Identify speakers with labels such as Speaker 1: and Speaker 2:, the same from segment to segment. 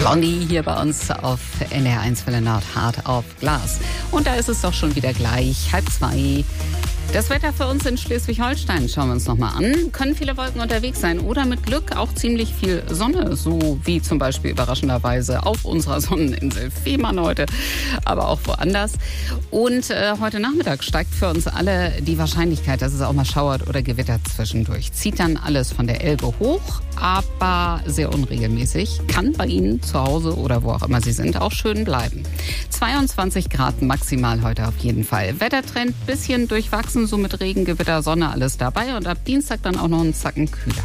Speaker 1: Blondie hier bei uns auf NDR1 Welle Nord, hart auf Glas. Und da ist es doch schon wieder gleich 1:30. Das Wetter für uns in Schleswig-Holstein schauen wir uns nochmal an. Können viele Wolken unterwegs sein oder mit Glück auch ziemlich viel Sonne, so wie zum Beispiel überraschenderweise auf unserer Sonneninsel Fehmarn heute, aber auch woanders. Und heute Nachmittag steigt für uns alle die Wahrscheinlichkeit, dass es auch mal schauert oder gewittert zwischendurch. Zieht dann alles von der Elbe hoch, aber sehr unregelmäßig. Kann bei Ihnen zu Hause oder wo auch immer Sie sind auch schön bleiben. 22 Grad maximal heute auf jeden Fall. Wettertrend bisschen durchwachsen, so mit Regen, Gewitter, Sonne, alles dabei. Und ab Dienstag dann auch noch einen Zacken kühler.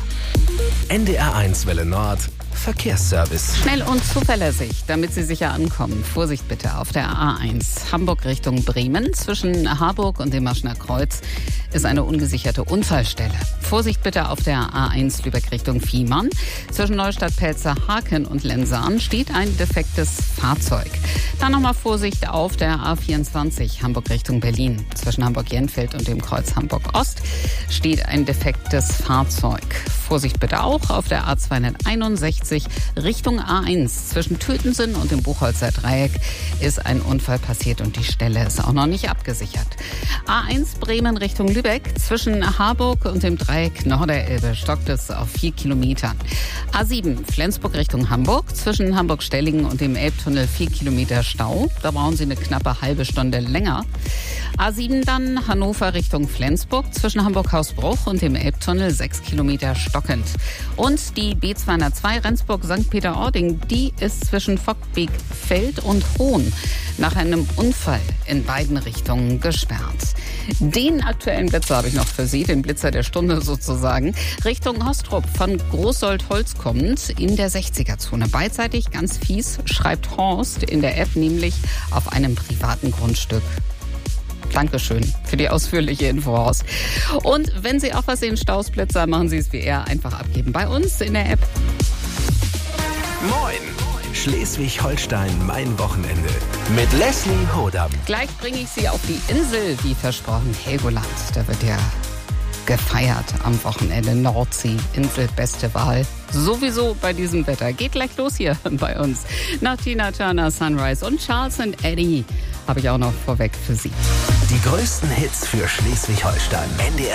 Speaker 2: NDR1 Welle Nord Verkehrsservice.
Speaker 1: Schnell und zuverlässig, damit Sie sicher ankommen. Vorsicht bitte auf der A1 Hamburg Richtung Bremen. Zwischen Harburg und dem Maschner Kreuz ist eine ungesicherte Unfallstelle. Vorsicht bitte auf der A1 Lübeck Richtung Fehmarn. Zwischen Neustadt-Pelzer-Haken und Lensahn steht ein defektes Fahrzeug. Dann nochmal Vorsicht auf der A24 Hamburg Richtung Berlin. Zwischen Hamburg-Jenfeld und dem Kreuz Hamburg-Ost steht ein defektes Fahrzeug. Vorsicht bitte auch auf der A261 Richtung A1. Zwischen Tötensen und dem Buchholzer Dreieck ist ein Unfall passiert und die Stelle ist auch noch nicht abgesichert. A1 Bremen Richtung Lübeck. Zwischen Harburg und dem Dreieck Norderelbe stockt es auf 4 Kilometern. A7 Flensburg Richtung Hamburg. Zwischen Hamburg-Stellingen und dem Elbtunnel 4 Kilometer Stau. Da brauchen Sie eine knappe halbe Stunde länger. A7 dann Hannover Richtung Flensburg. Zwischen Hamburg-Hausbruch und dem Elbtunnel 6 Kilometer stockend. Und die B202 Rendsburg-St. Peter-Ording, die ist zwischen Vogt-Beek-Feld und Hohn nach einem Unfall in beiden Richtungen gesperrt. Den aktuellen Blitzer habe ich noch für Sie, den Blitzer der Stunde sozusagen. Richtung Hostrup von Großsold-Holz kommend in der 60er-Zone. Beidseitig ganz fies, schreibt Horst in der App, nämlich auf einem privaten Grundstück. Dankeschön für die ausführliche Info, Horst. Und wenn Sie auch was sehen, Stausblitzer, machen Sie es wie er, einfach abgeben bei uns in der App.
Speaker 2: Moin! Schleswig-Holstein, mein Wochenende. Mit Leslie Hodam.
Speaker 1: Gleich bringe ich Sie auf die Insel, wie versprochen, Helgoland. Da wird ja gefeiert am Wochenende. Nordsee, Insel, beste Wahl. Sowieso bei diesem Wetter. Geht gleich los hier bei uns. Nach Tina Turner, Sunrise und Charles & Eddie habe ich auch noch vorweg für Sie.
Speaker 2: Die größten Hits für Schleswig-Holstein. NDR